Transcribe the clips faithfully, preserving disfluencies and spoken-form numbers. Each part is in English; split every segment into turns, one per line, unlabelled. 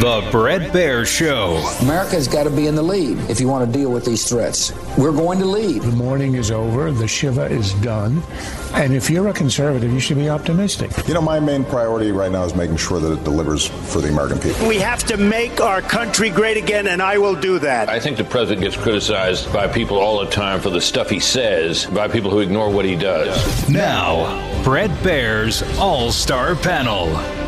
The Bret Baier Show.
America's got to be in the lead if you want to deal with these threats. We're going to lead.
The mourning is over. The Shiva is done. And if you're a conservative, you should be optimistic.
You know, my main priority right now is making sure that it delivers for the American people.
We have to make our country great again, and I will do that.
I think the president gets criticized by people all the time for the stuff he says, by people who ignore what he does.
Now, Bret Baier's All-Star Panel.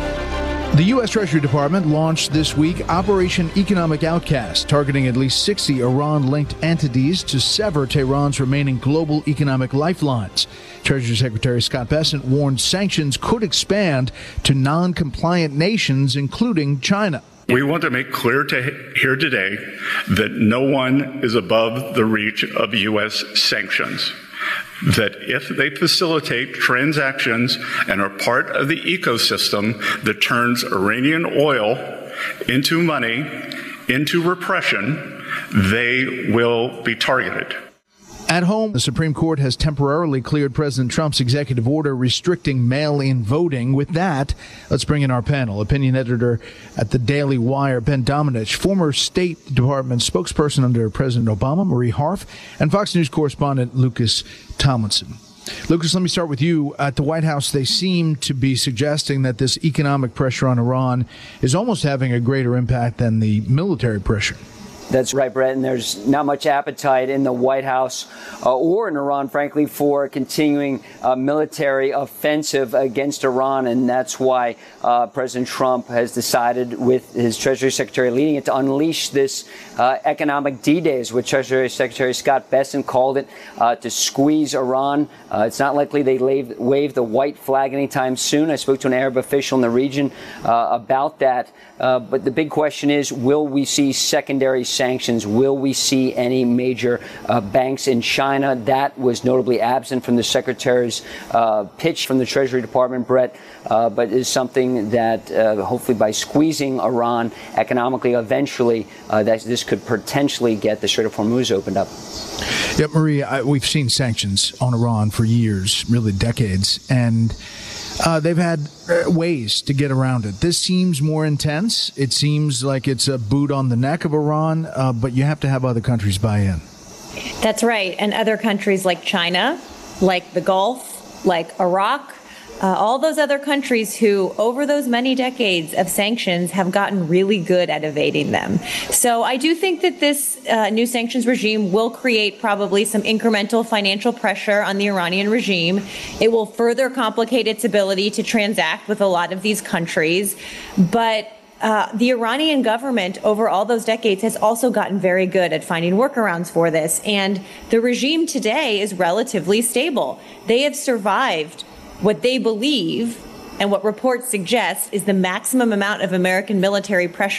The U S. Treasury Department launched this week Operation Economic Outcast, targeting at least sixty Iran-linked entities to sever Tehran's remaining global economic lifelines. Treasury Secretary Scott Bessent warned sanctions could expand to non-compliant nations, including China.
We want to make clear to here today that no one is above the reach of U S sanctions. That if they facilitate transactions and are part of the ecosystem that turns Iranian oil into money, into repression, they will be targeted.
At home, the Supreme Court has temporarily cleared President Trump's executive order restricting mail-in voting. With that, let's bring in our panel. Opinion editor at the Daily Wire, Ben Domenech, former State Department spokesperson under President Obama, Marie Harf, and Fox News correspondent Lucas Tomlinson. Lucas, let me start with you. At the White House, they seem to be suggesting that this economic pressure on Iran is almost having a greater impact than the military pressure.
That's right, Brett, and there's not much appetite in the White House uh, or in Iran, frankly, for continuing uh, military offensive against Iran, and that's why uh, President Trump has decided, with his Treasury Secretary leading it, to unleash this uh, economic D-Day, is what Treasury Secretary Scott Bessent called it, uh, to squeeze Iran. Uh, it's not likely they wave, wave the white flag anytime soon. I spoke to an Arab official in the region uh, about that, uh, but the big question is, will we see secondary sanctions? Will we see any major uh, banks in China? That was notably absent from the Secretary's uh, pitch from the Treasury Department, Brett, uh, but is something that uh, hopefully by squeezing Iran economically, eventually, uh, that this could potentially get the Strait of Hormuz opened up.
Yeah, Marie, I, we've seen sanctions on Iran for years, really decades, and Uh, they've had uh, ways to get around it. This seems more intense. It seems like it's a boot on the neck of Iran, uh, but you have to have other countries buy in.
That's right. And other countries like China, like the Gulf, like Iraq, uh, all those other countries who, over those many decades of sanctions, have gotten really good at evading them. So I do think that this uh, new sanctions regime will create probably some incremental financial pressure on the Iranian regime. It will further complicate its ability to transact with a lot of these countries. But Uh, the Iranian government over all those decades has also gotten very good at finding workarounds for this. And the regime today is relatively stable. They have survived what they believe and what reports suggest is the maximum amount of American military pressure